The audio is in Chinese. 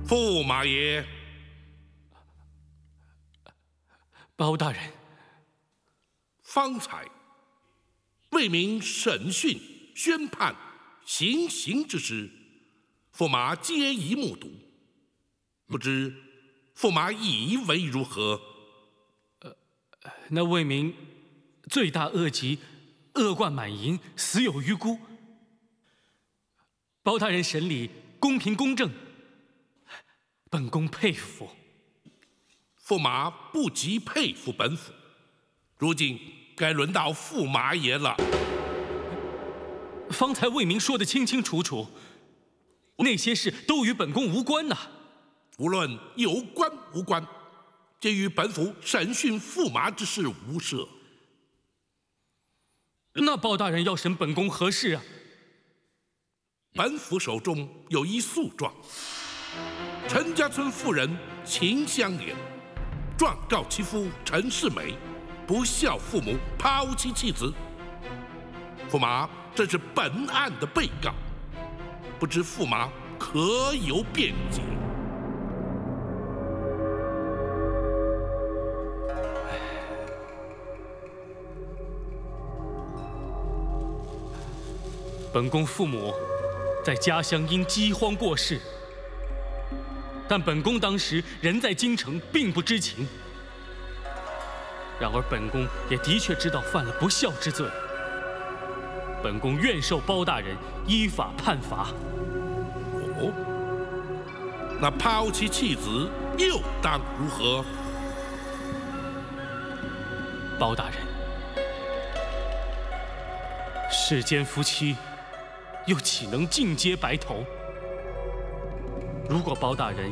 驸马爷， 包大人， 方才为民审讯、宣判、行刑之时，驸马皆已目睹，不知驸马以为如何？ 那为民罪大恶极，恶贯满盈，死有余辜。包大人审理公平公正，本宫佩服。 驸马不及佩服本府，如今该轮到驸马爷了。 方才为民说得清清楚楚，那些事都与本宫无关呐。 无论有关无关，皆与本府审讯驸马之事无涉。 那包大人要审本宫何事啊？ 本府手中有一诉状，陈家村妇人秦香莲状告其夫陈世美不孝父母，抛妻弃子。驸马这是本案的被告，不知驸马可有辩解？ 本宫父母在家乡因饥荒过世，但本宫当时人在京城，并不知情。然而本宫也的确知道犯了不孝之罪，本宫愿受包大人依法判罚。 哦，那抛妻弃子又当如何？ 包大人，世间夫妻又岂能尽皆白头？如果包大人